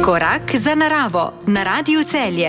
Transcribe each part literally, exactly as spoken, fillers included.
Korak za naravo na Radiu Celje.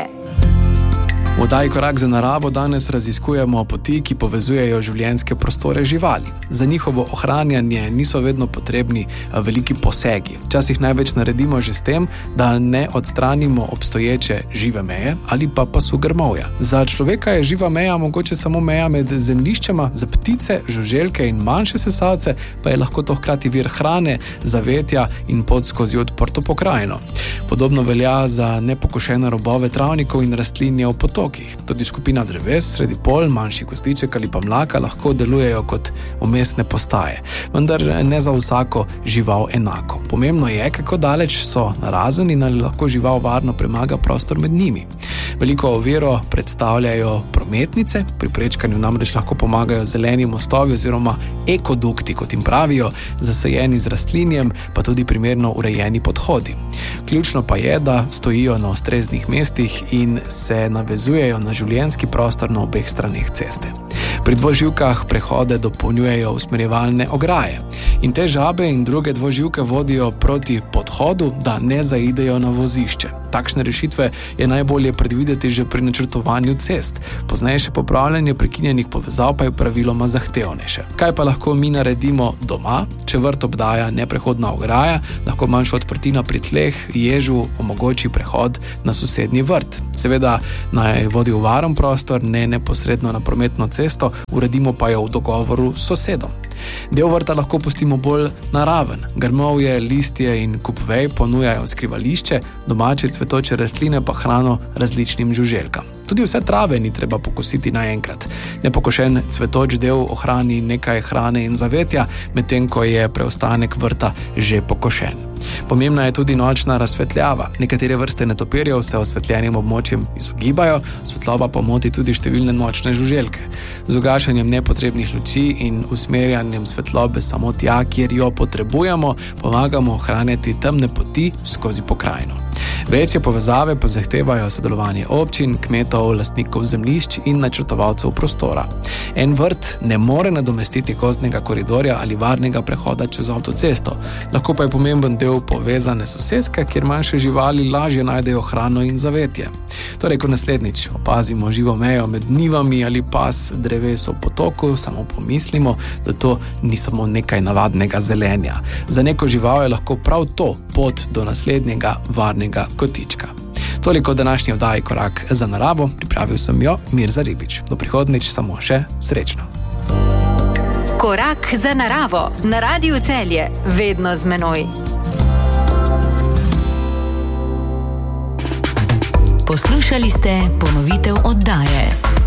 V oddaji Korak za naravo danes raziskujemo poti, ki povezujejo življenjske prostore živali. Za njihovo ohranjanje niso vedno potrebni veliki posegi. Včasih največ naredimo že s tem, da ne odstranimo obstoječe žive meje ali pa pasu grmovja. Za človeka je živa meja mogoče samo meja med zemljiščema, za ptice, žuželke in manjše sesalce pa je lahko to hkrati vir hrane, zavetja in pot skozi odprto pokrajino. Podobno velja za nepokošene robove travnikov in rastlinje v potokih. Tudi skupina dreves, sredi pol, manjši gostiček ali pa mlaka lahko delujejo kot umestne postaje, vendar ne za vsako žival enako. Pomembno je, kako daleč so narazen in ali lahko žival varno premaga prostor med njimi. Veliko oviro predstavljajo prometnice, pri prečkanju namreč lahko pomagajo zeleni mostovi oziroma ekodukti, kot jim pravijo, zasajeni z rastlinjem, pa tudi primerno urejeni podhodi. Ključno pa je, da stojijo na ustreznih mestih in se navezujejo na življenjski prostor na obeh straneh ceste. Pri dvoživkah prehode dopolnjujejo usmerjevalne ograje in te žabe in druge dvoživke vodijo proti podhodu, da ne zaidejo na vozišče. Takšne rešitve je najbolje predvideti že pri načrtovanju cest. Poznejše popravljanje prekinjenih povezav pa je praviloma zahtevnejše. Kaj pa lahko mi naredimo doma, če vrt obdaja neprehodna ograja, lahko manjša odprtina pri tleh ježu omogoči prehod na sosednji vrt. Seveda naj vodi v varen prostor, ne neposredno na prometno cesto, uredimo pa jo v dogovoru s sosedom. Del vrta lahko pustimo bolj naraven. Grmovje, listje in kup vej ponujajo skrivališče, domače cvetoče rastline pa hrano različnim žuželkam. Tudi vse trave ni treba pokositi naenkrat. Nepokošen cvetoč del ohrani nekaj hrane in zavetja, medtem ko je preostanek vrta že pokošen. Pomembna je tudi nočna razsvetljava. Nekatere vrste netopirjev se osvetljenim območjem izogibajo, svetloba pa moti tudi številne nočne žuželke. Z ugašanjem nepotrebnih luči in usmerjanjem svetlobe samo tja, kjer jo potrebujemo, pomagamo ohranjati temne poti skozi pokrajino. Večje povezave pa zahtevajo sodelovanje občin, kmetov, lastnikov zemljišč in načrtovalcev prostora. En vrt ne more nadomestiti gozdnega koridorja ali varnega prehoda čez avtocesto. Lahko pa je pomemben del povezane soseske, kjer manjše živali lažje najdejo hrano in zavetje. Torej, ko naslednjič opazimo živo mejo med njivami ali pas dreves v potoku, samo pomislimo, da to ni samo nekaj navadnega zelenja. Za neko žival je lahko prav to pot do naslednjega varnega kotička. Toliko današnji oddaji Korak za naravo, pripravil sem jo Mirza Ribič. Do prihodnjič samo še srečno. Korak za naravo na Radiu Celje, vedno z menoj. Poslušali ste ponovitev oddaje.